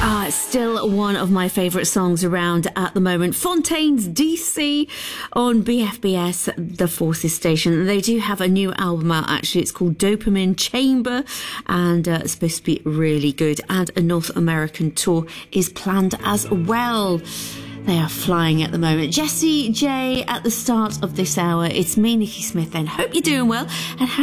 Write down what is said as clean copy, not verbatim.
It's still one of my favourite songs around at the moment. Fontaines DC on BFBS, the Forces station. They do have a new album out, actually. It's called Dopamine Chamber, and it's supposed to be really good. And a North American tour is planned as well. They are flying at the moment. Jessie J at the start of this hour. It's me, Nikki Smith, and hope you're doing well. And